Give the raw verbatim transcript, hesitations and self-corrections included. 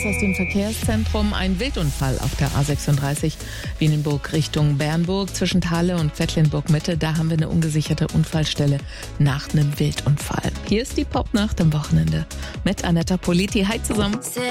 Neues aus dem Verkehrszentrum. Ein Wildunfall auf der A sechsunddreißig Wienenburg Richtung Bernburg zwischen Thale und Quedlinburg Mitte. Da haben wir eine ungesicherte Unfallstelle nach einem Wildunfall. Hier ist die Popnacht am Wochenende mit Anetta Politi. Hi zusammen.